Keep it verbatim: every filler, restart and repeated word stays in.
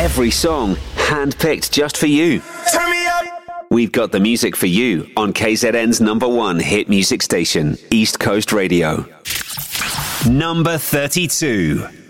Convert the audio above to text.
Every song handpicked just for you. Turn me up. We've got the music for you on K Z N's number one hit music station, East Coast Radio. Number thirty-two.